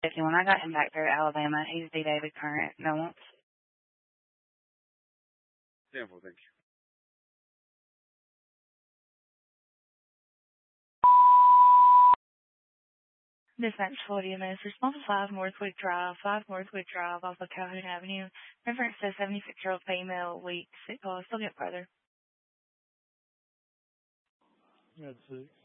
when I got him back there to Alabama, he's D. David Current. No one. 10-4, thank you. Dispatch 40 minutes. Response 5 Northwood Drive, off of Calhoun Avenue. Reference to 76-year-old female, weak, sick call. Still get further. That's 6.